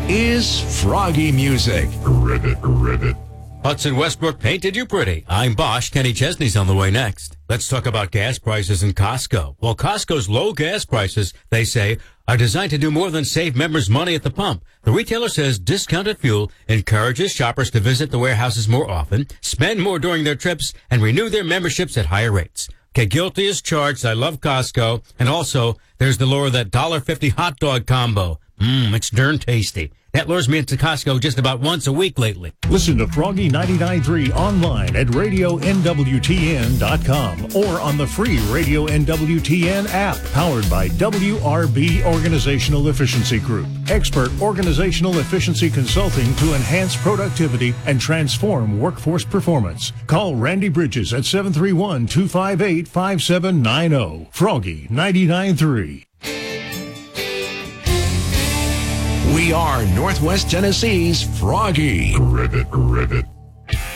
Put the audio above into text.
is Froggy Music. Ribbit. Hudson Westbrook painted you pretty. I'm Bosch. Kenny Chesney's on the way next. Let's talk about gas prices in Costco. Well, Costco's low gas prices, they say, are designed to do more than save members money at the pump. The retailer says discounted fuel encourages shoppers to visit the warehouses more often, spend more during their trips, and renew their memberships at higher rates. Okay, guilty as charged. I love Costco. And also, there's the lure of that $1.50 hot dog combo. It's darn tasty. That lures me into Costco just about once a week lately. Listen to Froggy 99.3 online at RadioNWTN.com or on the free Radio NWTN app, powered by WRB Organizational Efficiency Group. Expert organizational efficiency consulting to enhance productivity and transform workforce performance. Call Randy Bridges at 731-258-5790. Froggy 99.3. We are Northwest Tennessee's Froggy. Ribbit.